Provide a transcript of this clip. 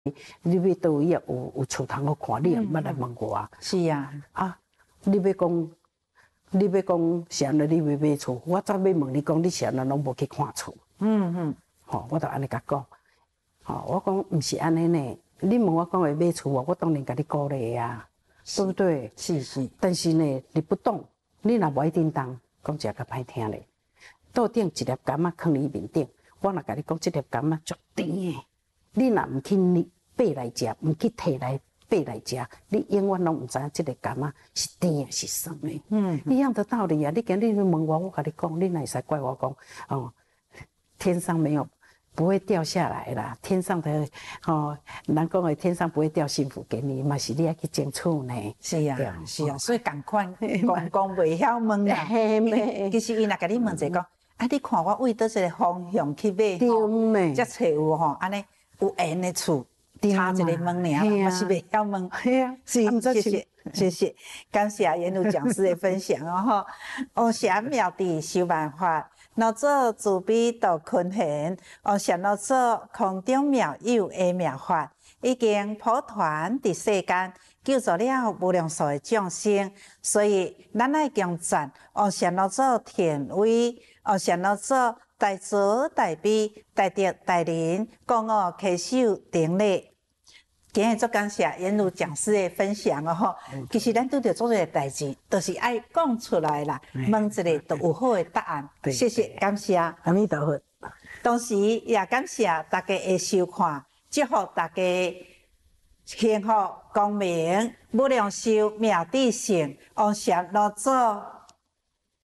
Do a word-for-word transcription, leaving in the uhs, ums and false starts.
你要倒位啊？有有厝通好看，你也毋捌来问我啊？ 是啊， 啊，你要讲，你要讲是安尼，你要买厝，我早要问你讲，你是安怎拢无去看厝？ 嗯嗯， 吼，我就安尼甲讲，吼，我讲毋是安尼呢。你问我讲要买厝啊，我当然甲你鼓励啊，对不对？ 是是。但是呢，你不懂，你若无一叮当，讲一个较歹听咧。桌顶一粒柑仔放你面顶，我若甲你讲，这粒柑仔足甜的，你若毋去爬来食，毋去摕来爬来食，你永远拢毋知影这个柑仔是甜的是酸的。嗯，一样的道理啊！你今日问我，我甲你讲，你哪会使怪我讲哦？天上没有。不会掉下来啦，天上的哦，人讲的天上不会掉幸福给你，嘛是你要去争取呢。 是啊，是啊，所以共款公公袂晓问啦。其实伊若甲你问者讲，啊，你看我为倒一个方向去买吼，才找有吼，安尼有缘的厝，差一个问尔，我是袂晓问。 系啊， 是，谢谢谢谢，感谢严如讲师的分享哦吼。哦，写妙地修办法。老做慈悲度群贤，哦，上老做空中妙有的妙法，已经普传伫世间，救助了无量数的众生。所以，咱爱强赞，哦，上老做田威，哦，上老做大慈大悲、大德大仁，讲哦揢手顶礼。今日足感谢严如讲师的分享哦吼，其实咱拄着做一个代志，就是爱讲出来啦，问一个就有好的答案。谢谢，感谢。 阿弥陀佛。 同时也感谢大家的收看，祝福大家幸福光明，无量寿妙智胜，往上路走。